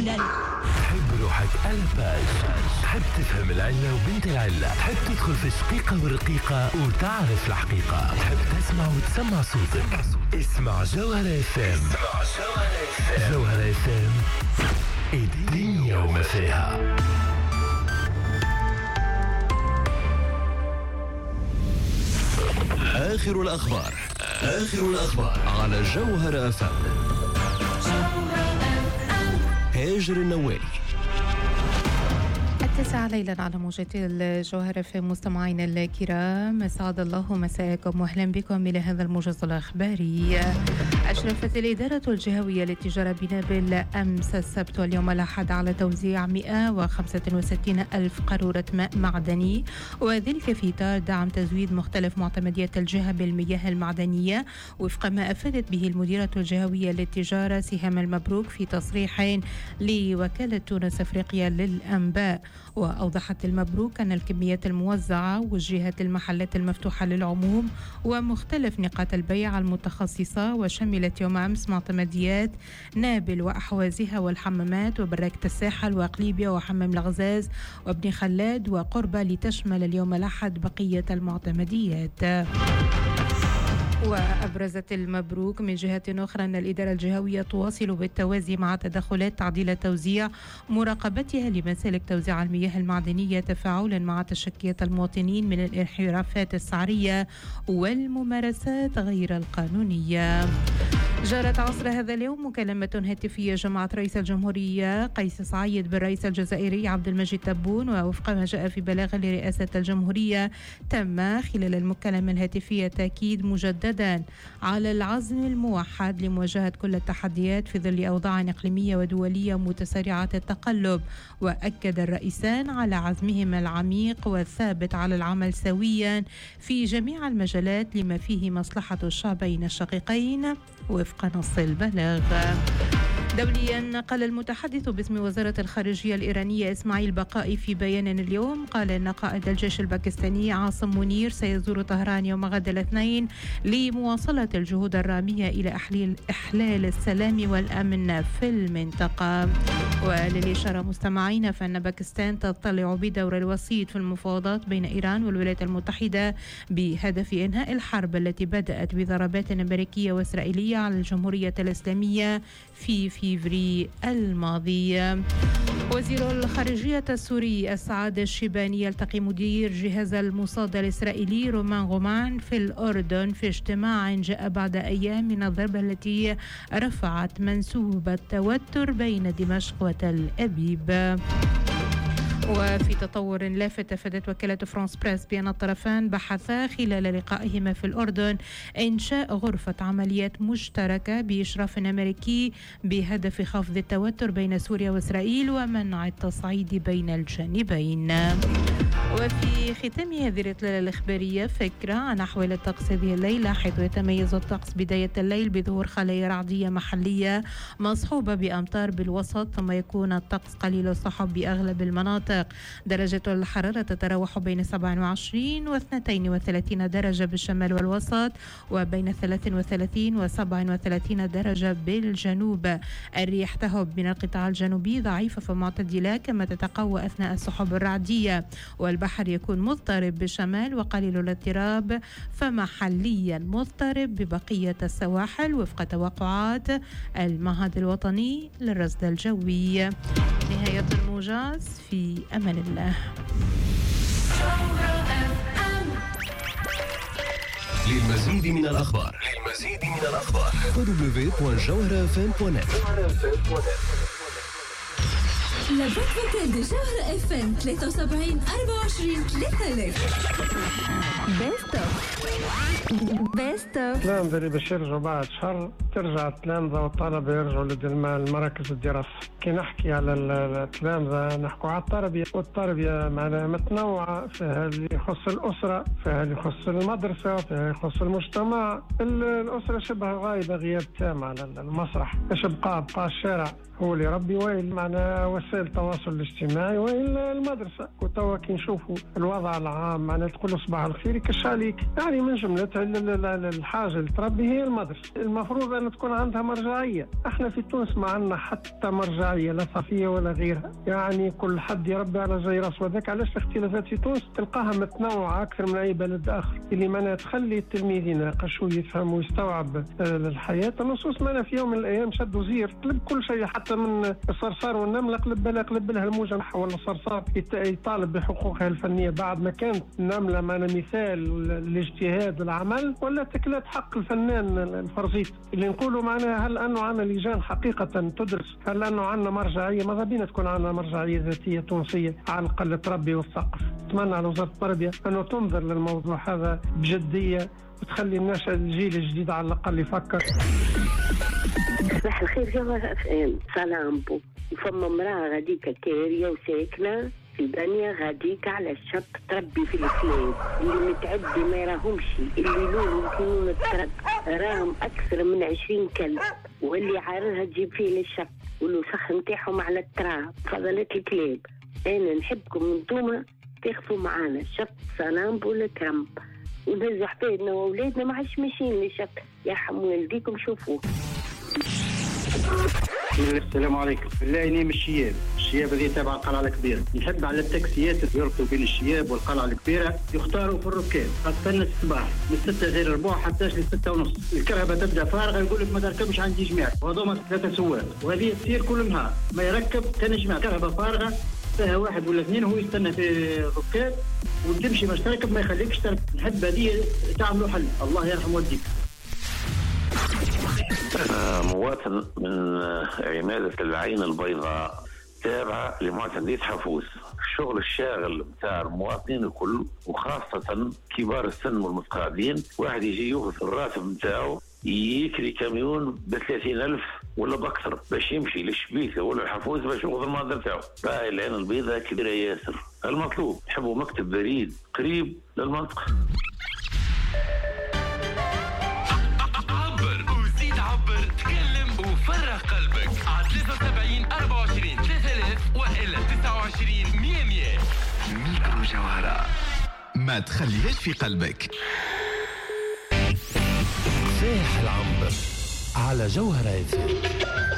الملل. تحب روحك ألباج، تحب تفهم العلة وبنت العلة، تحب تدخل في الشقيقة والرقيقة وتعرف الحقيقة، تحب تسمع وتسمع صوتك. اسمع جوهرة FM. جوهرة FM، الدنيا وما فيها. آخر الأخبار على جوهرة FM. هاجر النوالي. 9 ليلا على موجة الجوهرة في مستمعينا الكرام، أسعد الله مساءكم وأهلا بكم إلى هذا الموجز الأخباري. أشرفت الإدارة الجهوية للتجارة بنابل أمس السبت واليوم الأحد على توزيع 165 ألف قارورة ماء معدني، وذلك في إطار دعم تزويد مختلف معتمديات الجهة بالمياه المعدنية وفق ما أفادت به المديرة الجهوية للتجارة سهام المبروك في تصريح لوكالة تونس أفريقيا للأنباء. وأوضحت المبروك أن الكميات الموزعة وجهت المحلات المفتوحة للعموم ومختلف نقاط البيع المتخصصة، وشملت يوم أمس معتمديات نابل وأحوازها والحمامات وبراكة الساحل وقليبيا وحمام الغزاز وابن خلاد وقربة، لتشمل اليوم الأحد بقية المعتمديات. وأبرزت المبروك من جهة أخرى أن الإدارة الجهوية تواصل بالتوازي مع تدخلات تعديل التوزيع مراقبتها لمسالك توزيع المياه المعدنية تفاعلا مع تشكية المواطنين من الانحرافات السعرية والممارسات غير القانونية. جرت عصر هذا اليوم مكالمة هاتفية جمعت رئيس الجمهورية قيس سعيد بالرئيس الجزائري عبد المجيد تبون، ووفق ما جاء في بلاغ لرئاسة الجمهورية تم خلال المكالمة الهاتفية تأكيد مجددا على العزم الموحد لمواجهة كل التحديات في ظل أوضاع إقليمية ودولية متسارعة التقلب، وأكد الرئيسان على عزمهما العميق والثابت على العمل سويا في جميع المجالات لما فيه مصلحة الشعبين الشقيقين وفق نص البلاغ. دوليا، قال المتحدث باسم وزارة الخارجية الإيرانية إسماعيل بقائي في بيان اليوم، قال إن قائد الجيش الباكستاني عاصم منير سيزور طهران يوم غد الاثنين لمواصلة الجهود الرامية إلى إحلال السلام والأمن في المنطقة. وللإشارة مستمعين فإن باكستان تطلع بدور الوسيط في المفاوضات بين إيران والولايات المتحدة بهدف إنهاء الحرب التي بدأت بضربات أمريكية وإسرائيلية على الجمهورية الإسلامية في فيفري الماضي. وزير الخارجية السوري السعادة الشيباني يلتقي مدير جهاز المصاد الإسرائيلي رومان غومان في الأردن في اجتماع جاء بعد أيام من الضربة التي رفعت منسوب التوتر بين دمشق وتل أبيب. وفي تطور لافت، أفادت وكالة فرانس بريس بأن الطرفان بحثا خلال لقائهما في الأردن إنشاء غرفة عمليات مشتركة بإشراف أمريكي بهدف خفض التوتر بين سوريا وإسرائيل ومنع التصعيد بين الجانبين. وفي ختام هذه الإطلالة الإخبارية فكرة عن أحوال الطقس هذه الليلة، حيث يتميز الطقس بداية الليل بظهور خلايا رعدية محلية مصحوبة بأمطار بالوسط، ثم يكون الطقس قليل السحب بأغلب المناطق. درجة الحرارة تتراوح بين 27 و 32 درجة بالشمال والوسط، وبين 33 و 37 درجة بالجنوب. الرياح تهب من القطاع الجنوبي ضعيفة فمعتدلة، كما تتقوى أثناء السحب الرعدية، والبحر يكون مضطرب بالشمال وقليل الاضطراب، فمحليا مضطرب ببقية السواحل وفق توقعات المعهد الوطني للرصد الجوي. نهاية الموجز، في أمان الله. للمزيد من الأخبار www.jawharafm.net. لابد فوكال دي جوهرة FM 73 24 3000. بيست اوف التلامذة اللي باش يرجعوا بعد شهر ترجع التلامذة والطلبة يرجعوا للمراكز الدراسة. كي نحكي على التلامذة نحكوا على التربية، والتربية معناها متنوعة، فيها اللي يخص الأسرة، فيها اللي يخص المدرسة، فيها اللي يخص المجتمع. الأسرة شبه غايبة غياب تام على المسرح، ايش بقى الشارع هو اللي ربي ويل. معناها وسائل وسائل التواصل الاجتماعي وإلا المدرسة. وتوا كي نشوفوا الوضع العام معناها تقول صباح الخير يكش عليك، يعني من جملتها الحاجة اللي تربي هي المدرسة. المفروض أن تكون عندها مرجعية. احنا في تونس ما عندنا حتى مرجعية لا ثقافية ولا غيرها، يعني كل حد يربي على زي راسه. وذاك علاش الاختلافات في تونس تلقاها متنوعة أكثر من أي بلد آخر، اللي معناها تخلي التلميذ يناقش ويفهم ويستوعب الحياة. النصوص معنا في يوم من الأيام شدوا زير قلب كل شيء، حتى من الصرصار والنملة قلب لها الموجة ولا الصرصار يطالب بحقوقها الفنية بعد ما كانت النملة معنا مثال الاجتهاد والعمل، ولا تكلات حق الفنان الفرزيت. اللي نقولوا معناها هل أنه عنا لجان حقيقة تدرس، هل أنه عنا مرجعية؟ ماذا بينا تكون عنا مرجعية ذاتية تونسية على الأقل تربي وتثقف. أتمنى على وزارة التربية أنه تنظر للموضوع هذا بجدية وتخلي الناس الجيل الجديد على الأقل يفكر. صباح الخير جوهر سلامبو. فما امرأة غاديكا كارية وساكنة في بنية غاديكا على الشط تربي في الكلاب اللي متعدي ما يراهمش، اللي لونهم كينون الترب راهم أكثر من 20 كلب، واللي عارها تجيب فيه للشط والوسخ نتاعهم على التراب فضلت الكلاب. أنا نحبكم انتوما تاخذوا معانا الشط سلامبو لترمب ونهزوا حفايدنا وأولادنا ما عادش ماشيين للشط. يرحم والديكم شوفوه. السلام عليكم. بالله نيم الشياب هذه تابعة القلعة الكبيرة. نحب على التاكسيات يربطوا بين الشياب والقلعة الكبيرة يختاروا في الركاب، خاصة الصباح من 6 غير ربع حتى ل 6:30. الكرهبة تبدا فارغة يقول لك ما تركبش عندي جماعة، وهذوما 3 سواق، وهذه تصير كل نهار ما يركب كان جماعة. الكرهبة فارغة فيها 1 ولا 2 وهو يستنى في الركاب وتمشي باش تركب ما يخليكش تركب. نحب هذه تعملوا حل. الله يرحم والديك. مواطن من عمادة العين البيضاء تابعة لمعتمدية حفوز. الشغل الشاغل بتاع المواطنين الكل وخاصة كبار السن والمتقاعدين، واحد يجي ياخذ الراتب بتاعه يكري كاميون ب30,000 ولا بأكثر باش يمشي للشبيكة ولا الحفوز باش ياخذ المهدر بتاعه. باهي العين البيضاء كبيرة ياسر. المطلوب نحبوا مكتب بريد قريب للمنطقة. تكلم وفرغ قلبك على 73 24 3000 وإلا 29 100. ميكرو جوهرة ما تخليهاش في قلبك. ساح العنبر على جوهرة.